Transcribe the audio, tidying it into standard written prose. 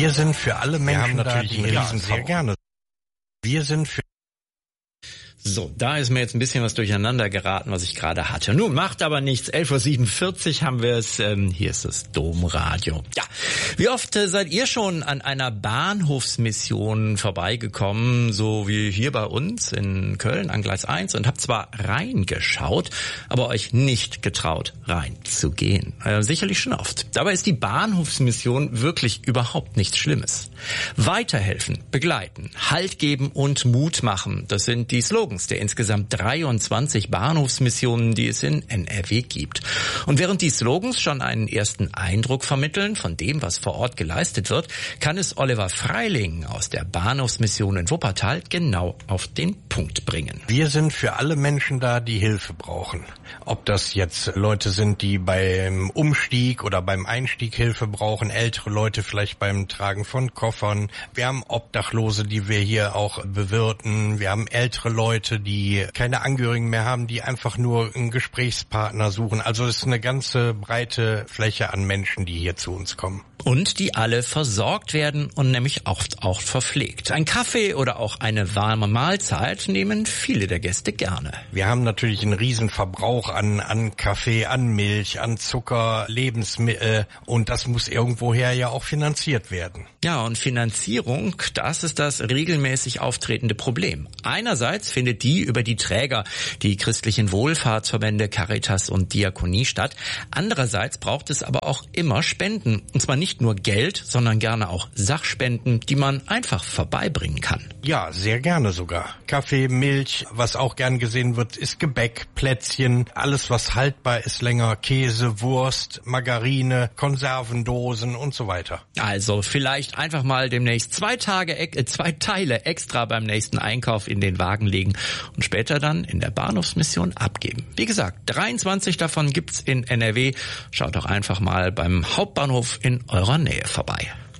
Wir sind für alle Menschen da, die Riesen sehr gerne. Wir sind für So, da ist mir jetzt ein bisschen was durcheinander geraten, was ich gerade hatte. Nun, macht aber nichts. 11.47 Uhr haben wir es. Hier ist das Domradio. Ja, wie oft seid ihr schon an einer Bahnhofsmission vorbeigekommen, so wie hier bei uns in Köln an Gleis 1 und habt zwar reingeschaut, aber euch nicht getraut, reinzugehen? Sicherlich schon oft. Dabei ist die Bahnhofsmission wirklich überhaupt nichts Schlimmes. Weiterhelfen, begleiten, Halt geben und Mut machen, das sind die Slogans der insgesamt 23 Bahnhofsmissionen, die es in NRW gibt. Und während die Slogans schon einen ersten Eindruck vermitteln von dem, was vor Ort geleistet wird, kann es Oliver Freiling aus der Bahnhofsmission in Wuppertal genau auf den Punkt bringen. Wir sind für alle Menschen da, die Hilfe brauchen. Ob das jetzt Leute sind, die beim Umstieg oder beim Einstieg Hilfe brauchen, ältere Leute vielleicht beim Tragen von Koffern. Wir haben Obdachlose, die wir hier auch bewirten. Wir haben ältere Leute, die keine Angehörigen mehr haben, die einfach nur einen Gesprächspartner suchen. Also es ist eine ganze breite Fläche an Menschen, die hier zu uns kommen. Und die alle versorgt werden und nämlich oft auch verpflegt. Ein Kaffee oder auch eine warme Mahlzeit nehmen viele der Gäste gerne. Wir haben natürlich einen riesen Verbrauch an Kaffee, an Milch, an Zucker, Lebensmittel und das muss irgendwoher ja auch finanziert werden. Ja, und Finanzierung, das ist das regelmäßig auftretende Problem. Einerseits findet die über die Träger, die christlichen Wohlfahrtsverbände Caritas und Diakonie statt. Andererseits braucht es aber auch immer Spenden. Und zwar nicht nur Geld, sondern gerne auch Sachspenden, die man einfach vorbeibringen kann. Ja, sehr gerne sogar. Kaffee, Milch, was auch gern gesehen wird, ist Gebäck, Plätzchen, alles was haltbar ist länger, Käse, Wurst, Margarine, Konservendosen und so weiter. Also vielleicht einfach mal demnächst 2 Teile extra beim nächsten Einkauf in den Wagen legen und später dann in der Bahnhofsmission abgeben. Wie gesagt, 23 davon gibt's in NRW. Schaut doch einfach mal beim Hauptbahnhof in eurer Nähe vorbei.